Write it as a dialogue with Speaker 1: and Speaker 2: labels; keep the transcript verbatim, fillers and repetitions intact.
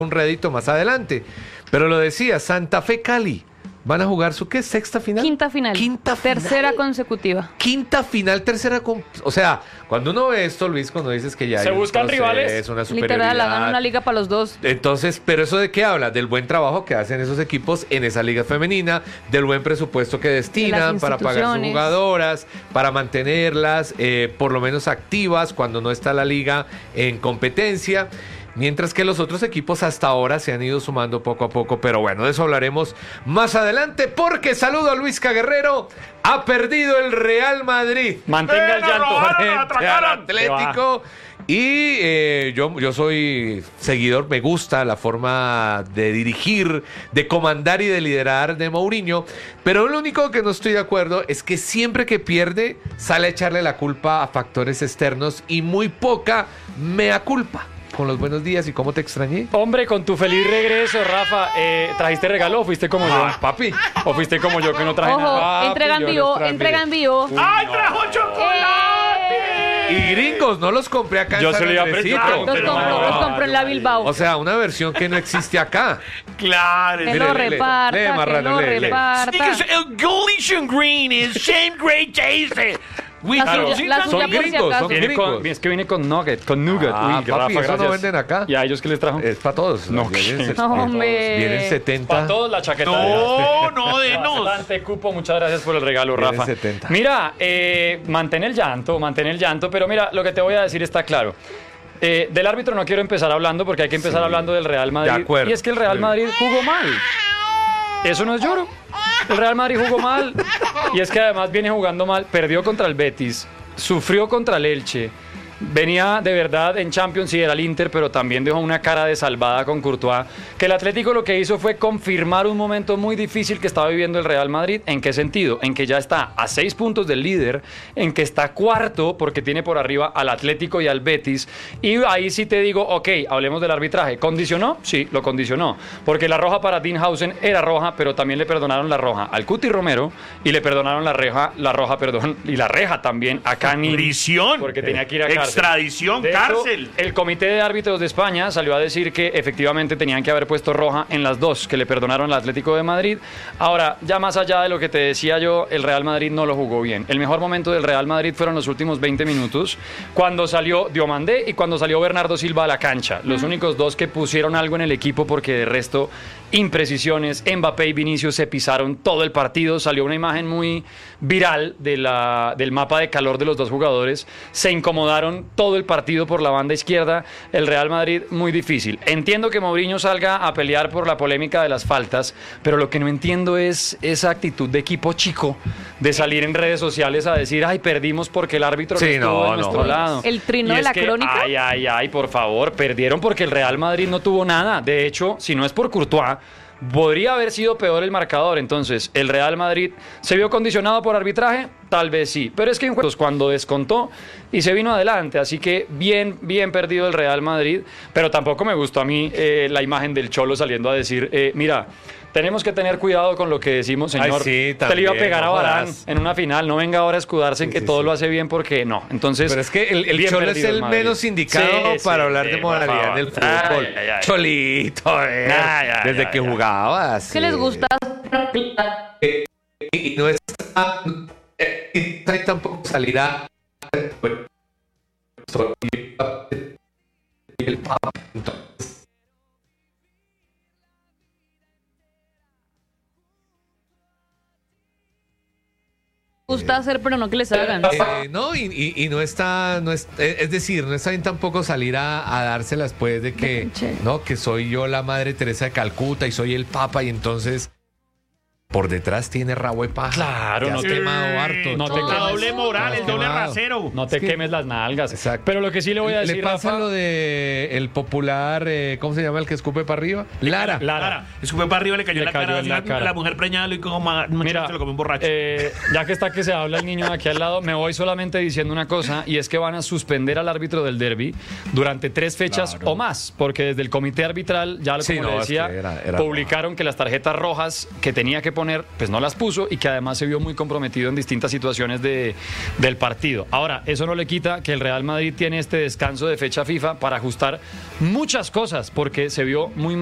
Speaker 1: un rédito más adelante. Pero lo decía, Santa Fe Cali. ¿Van a jugar su qué? ¿Sexta final?
Speaker 2: Quinta final.
Speaker 1: Quinta final.
Speaker 2: Tercera consecutiva.
Speaker 1: Quinta final, tercera... Con... O sea, cuando uno ve esto, Luis, cuando dices que ya
Speaker 3: se
Speaker 1: hay
Speaker 3: buscan
Speaker 1: un proceso,
Speaker 3: rivales.
Speaker 1: una superioridad.
Speaker 2: Literal, la gana una liga para los dos.
Speaker 1: Entonces, ¿pero eso de qué habla? Del buen trabajo que hacen esos equipos en esa liga femenina, del buen presupuesto que destinan para pagar sus jugadoras, para mantenerlas eh, por lo menos activas cuando no está la liga en competencia. Mientras que los otros equipos hasta ahora se han ido sumando poco a poco. Pero bueno, de eso hablaremos más adelante. Porque saludo a Luis Guerrero. Ha perdido el Real Madrid.
Speaker 3: Mantenga el llanto.
Speaker 1: Frente al Atlético. Y eh, yo, yo soy seguidor, me gusta la forma de dirigir, de comandar y de liderar de Mourinho. Pero lo único que no estoy de acuerdo es que siempre que pierde sale a echarle la culpa a factores externos y muy poca mea culpa. Con los buenos días y cómo te extrañé.
Speaker 3: Hombre, con tu feliz regreso, Rafa, eh, ¿trajiste regalo o fuiste como
Speaker 1: ah,
Speaker 3: yo?
Speaker 1: Papi.
Speaker 3: ¿O fuiste como yo que no traje
Speaker 2: Ojo,
Speaker 3: nada?
Speaker 2: entrega en vivo, entrega en vivo.
Speaker 4: ¡Ay, trajo chocolate!
Speaker 1: Y gringos, no los compré acá en
Speaker 3: Yo
Speaker 1: San
Speaker 3: se lo iba a
Speaker 1: Andresito.
Speaker 3: preguntar.
Speaker 2: Los compró, los compró en la Bilbao.
Speaker 1: O sea, una versión que no existe acá.
Speaker 4: Claro.
Speaker 2: Que
Speaker 1: Mire,
Speaker 2: lo
Speaker 1: lee, lee,
Speaker 2: reparta,
Speaker 1: lee,
Speaker 2: que
Speaker 1: Marrano,
Speaker 2: lo
Speaker 1: lee, lee.
Speaker 2: reparta.
Speaker 4: Because el Galician Green is same great taste. We
Speaker 2: La
Speaker 4: claro.
Speaker 2: suya, la
Speaker 1: Son
Speaker 2: suya por si
Speaker 1: gringos,
Speaker 2: acaso.
Speaker 1: son
Speaker 3: Viene
Speaker 1: gringos.
Speaker 3: con, es que viene con nugget, con nougat.
Speaker 1: Ah,
Speaker 3: Uy,
Speaker 1: papi,
Speaker 3: Rafa,
Speaker 1: eso
Speaker 3: gracias.
Speaker 1: no venden acá.
Speaker 3: ¿Y a ellos qué les trajo?
Speaker 1: Es para todos.
Speaker 3: No,
Speaker 1: vienen,
Speaker 3: ¿qué?
Speaker 1: se-
Speaker 2: Hombre.
Speaker 1: vienen setenta.
Speaker 3: Para todos la chaqueta.
Speaker 4: No, no, denos.
Speaker 3: Bastante cupo, muchas gracias por el regalo,
Speaker 1: Vienen
Speaker 3: Rafa.
Speaker 1: setenta.
Speaker 3: Mira, eh, mantén el llanto, mantén el llanto, pero mira, lo que te voy a decir está claro. Eh, del árbitro no quiero empezar hablando porque hay que empezar
Speaker 1: Sí.
Speaker 3: hablando del Real Madrid.
Speaker 1: De acuerdo.
Speaker 3: Y es que el Real Madrid jugó mal. Eso no es lloro. El Real Madrid jugó mal. Y es que además viene jugando mal. Perdió contra el Betis. Sufrió contra el Elche. Venía de verdad en Champions, sí era el Inter, pero también dejó una cara de salvada con Courtois. Que el Atlético lo que hizo fue confirmar un momento muy difícil que estaba viviendo el Real Madrid. ¿En qué sentido? En que ya está a seis puntos del líder, en que está cuarto porque tiene por arriba al Atlético y al Betis. Y ahí sí te digo, ok, hablemos del arbitraje. ¿Condicionó? Sí, lo condicionó. Porque la roja para Dinhausen era roja, pero también le perdonaron la roja al Cuti Romero y le perdonaron la reja, la roja, perdón, y la reja también a Cani.
Speaker 4: Prisión.
Speaker 3: Porque tenía que ir a cárcel.
Speaker 4: Extradición,
Speaker 3: De hecho,
Speaker 4: cárcel.
Speaker 3: el comité de árbitros de España salió a decir que efectivamente tenían que haber puesto roja en las dos, que le perdonaron al Atlético de Madrid. Ahora, ya más allá de lo que te decía yo, el Real Madrid no lo jugó bien. El mejor momento del Real Madrid fueron los últimos veinte minutos, cuando salió Diomandé y cuando salió Bernardo Silva a la cancha. Los únicos dos que pusieron algo en el equipo, porque de resto, imprecisiones. Mbappé y Vinicius se pisaron todo el partido. Salió una imagen muy viral de la, del mapa de calor de los dos jugadores. Se incomodaron todo el partido por la banda izquierda. El Real Madrid muy difícil. Entiendo que Mourinho salga a pelear por la polémica de las faltas, pero lo que no entiendo es esa actitud de equipo chico de salir en redes sociales a decir, ay, perdimos porque el árbitro
Speaker 1: Sí,
Speaker 3: no estuvo
Speaker 1: no,
Speaker 3: de nuestro
Speaker 1: no.
Speaker 3: lado.
Speaker 2: El trino
Speaker 3: Y
Speaker 2: de
Speaker 3: es
Speaker 2: la
Speaker 3: que,
Speaker 2: crónica.
Speaker 3: Ay, ay, ay, por favor, perdieron porque el Real Madrid no tuvo nada. De hecho, si no es por Courtois, podría haber sido peor el marcador. Entonces, ¿el Real Madrid se vio condicionado por arbitraje? Tal vez sí. Pero es que en juegos cuando descontó y se vino adelante. Así que bien, bien perdido el Real Madrid. Pero tampoco me gustó a mí eh, la imagen del Cholo saliendo a decir, eh, mira, tenemos que tener cuidado con lo que decimos, señor.
Speaker 1: Ay, sí,
Speaker 3: Te le iba a
Speaker 1: también,
Speaker 3: pegar
Speaker 1: no
Speaker 3: a Varane
Speaker 1: jodas.
Speaker 3: en una final. No venga ahora a escudarse en
Speaker 1: Sí,
Speaker 3: que
Speaker 1: sí,
Speaker 3: todo
Speaker 1: sí.
Speaker 3: lo hace bien porque no. Entonces,
Speaker 1: Pero es que el, el
Speaker 3: bien
Speaker 1: Cholo es
Speaker 3: perdido
Speaker 1: el
Speaker 3: Madrid.
Speaker 1: menos indicado
Speaker 3: Sí,
Speaker 1: para
Speaker 3: sí,
Speaker 1: hablar
Speaker 3: sí,
Speaker 1: de
Speaker 3: por
Speaker 1: modalidad
Speaker 3: favor.
Speaker 1: del fútbol.
Speaker 3: Ay, ay, ay.
Speaker 1: Cholito, eh,
Speaker 3: Ay, ay,
Speaker 1: desde
Speaker 3: ay,
Speaker 1: que
Speaker 3: ay.
Speaker 1: jugabas.
Speaker 2: ¿Qué les
Speaker 1: eh,
Speaker 2: gusta?
Speaker 1: Y no está. eh, Y tampoco salirá. Soy el Papa. Entonces,
Speaker 2: Gusta hacer, pero no que les hagan.
Speaker 1: Eh, no, y, y- y no está, no es, eh, es decir, no está bien tampoco salir a, a dárselas pues de que,
Speaker 2: Che.
Speaker 1: no, que soy yo la Madre Teresa de Calcuta y soy el Papa y entonces por detrás tiene rabo de paja.
Speaker 3: Claro,
Speaker 1: Te
Speaker 3: no
Speaker 1: has
Speaker 3: te-
Speaker 1: quemado harto.
Speaker 3: no te
Speaker 1: Cholo.
Speaker 4: La
Speaker 3: quemes.
Speaker 4: doble moral, el doble
Speaker 1: Quemado.
Speaker 4: rasero.
Speaker 3: No te
Speaker 1: Es que-
Speaker 3: quemes las nalgas.
Speaker 1: Exacto.
Speaker 3: Pero lo que sí le voy a decir,
Speaker 1: Le pasa
Speaker 3: Rafa,
Speaker 1: lo de el popular, eh, ¿cómo se llama el que escupe para arriba? Lara.
Speaker 3: Lara.
Speaker 4: Lara, escupe para arriba, le cayó
Speaker 3: Le
Speaker 4: en la
Speaker 3: cayó
Speaker 4: cara.
Speaker 3: en la
Speaker 4: así
Speaker 3: cara.
Speaker 4: La mujer preñada lo hizo como ma-
Speaker 3: Mira,
Speaker 4: se lo comió un borracho.
Speaker 3: eh, ya que está que se habla el niño de aquí al lado, me voy solamente diciendo una cosa, y es que van a suspender al árbitro del derbi durante tres fechas
Speaker 1: Claro.
Speaker 3: o más, porque desde el comité arbitral, ya
Speaker 1: Sí,
Speaker 3: como
Speaker 1: no,
Speaker 3: le
Speaker 1: es
Speaker 3: decía,
Speaker 1: que era- era
Speaker 3: publicaron que las tarjetas rojas que tenía que poner poner, pues no las puso y que además se vio muy comprometido en distintas situaciones de, del partido. Ahora, eso no le quita que el Real Madrid tiene este descanso de fecha FIFA para ajustar muchas cosas, porque se vio muy